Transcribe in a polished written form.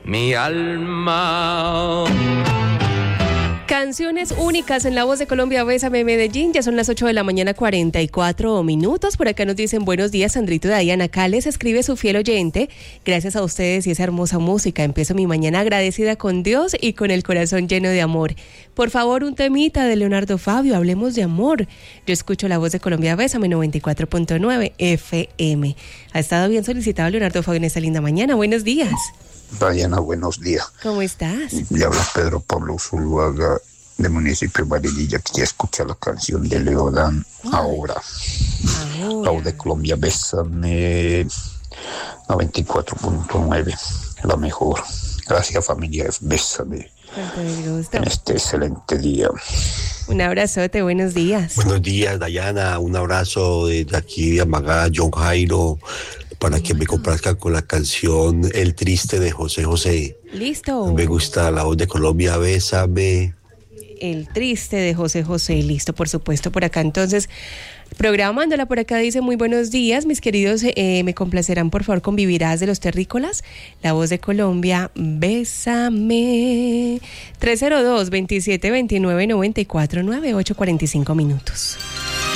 mi alma. Canciones únicas en la voz de Colombia, Bésame Medellín. Ya son las 8 de la mañana, 44 minutos. Por acá nos dicen buenos días, Sandrito de Diana. Acá les escribe su fiel oyente. Gracias a ustedes y esa hermosa música. Empiezo mi mañana agradecida con Dios y con el corazón lleno de amor. Por favor, un temita de Leonardo Fabio. Hablemos de amor. Yo escucho la voz de Colombia, Bésame 94.9 FM. Ha estado bien solicitado Leonardo Fabio en esta linda mañana. Buenos días. Diana, buenos días. ¿Cómo estás? Le habla Pedro Pablo Zuluaga, de municipio de Barranquilla, que ya escucha la canción de Leodán, Ahora. La voz de Colombia, Bésame 94.9, la mejor. Gracias, familia, Bésame en este excelente día. Un abrazote, buenos días. Buenos días, Diana, un abrazo desde aquí de Amagá, John Jairo, para que me complazca con la canción El Triste de José José. Listo. Me gusta la voz de Colombia, Bésame. El Triste de José José, listo, por supuesto, por acá. Entonces, programándola por acá, dice muy buenos días, mis queridos, me complacerán por favor con Vivirás de los Terrícolas, la voz de Colombia, Bésame. 302-2729-949, 8:45 minutos.